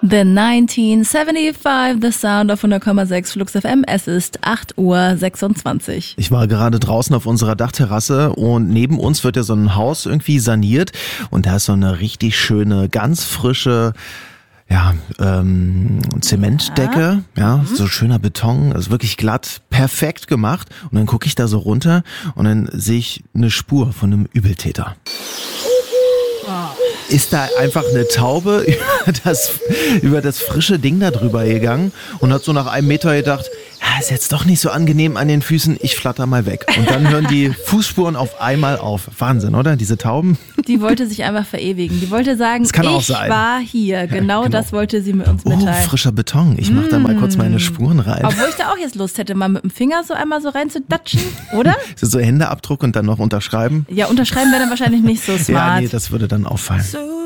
The 1975, The Sound of 100,6 Flux FM. Es ist 8:26 Uhr. Ich war gerade draußen auf unserer Dachterrasse und neben uns wird ja so ein Haus irgendwie saniert und da ist so eine richtig schöne, ganz frische Zementdecke, so schöner Beton, also wirklich glatt, perfekt gemacht. Und dann gucke ich da so runter und dann sehe ich eine Spur von einem Übeltäter. Ist da einfach eine Taube über das frische Ding da drüber gegangen und hat so nach einem Meter gedacht, ja, ist jetzt doch nicht so angenehm an den Füßen, ich flatter mal weg. Und dann hören die Fußspuren auf einmal auf. Wahnsinn, oder? Diese Tauben. Die wollte sich einfach verewigen. Die wollte sagen, ich war hier. Genau das wollte sie mit uns mitteilen. Oh, frischer Beton. Ich mach da mal kurz meine Spuren rein. Obwohl ich da auch jetzt Lust hätte, mal mit dem Finger so einmal so rein zu datschen, oder? So Händeabdruck und dann noch unterschreiben? Ja, unterschreiben wäre dann wahrscheinlich nicht so smart. Ja, nee, das würde dann auffallen. So